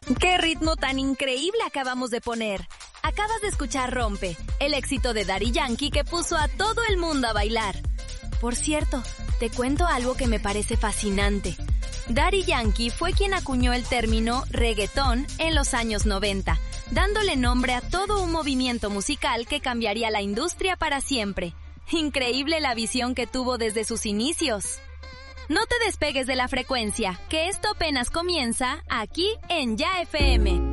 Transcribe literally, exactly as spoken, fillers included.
¡Qué ritmo tan increíble acabamos de poner! Acabas de escuchar Rompe, el éxito de Daddy Yankee que puso a todo el mundo a bailar. Por cierto, te cuento algo que me parece fascinante. Daddy Yankee fue quien acuñó el término reggaetón en los años noventa, dándole nombre a todo un movimiento musical que cambiaría la industria para siempre. Increíble la visión que tuvo desde sus inicios. No te despegues de la frecuencia, que esto apenas comienza aquí en Ya F M.